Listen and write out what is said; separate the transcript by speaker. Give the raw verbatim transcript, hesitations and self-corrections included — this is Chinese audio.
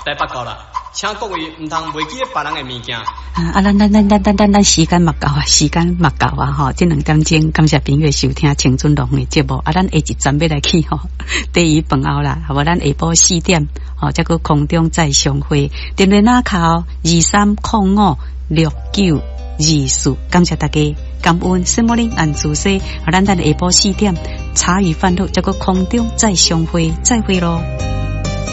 Speaker 1: 再报告了，请各位唔通袂记别人的物件。
Speaker 2: 啊，啊，咱咱咱咱咱咱咱时间嘛够啊，时间嘛够啊，吼！这两点钟，感谢朋友收听青春龙的节目啊，咱下一站要来去吼，第一饭后啦，好无？咱下晡四点，吼，再个空中再相会，电话那靠二三零五六九二四，感谢大家，感恩圣母灵安主西，啊，咱等下晡四点茶余饭后，再个空中再相会，再会咯。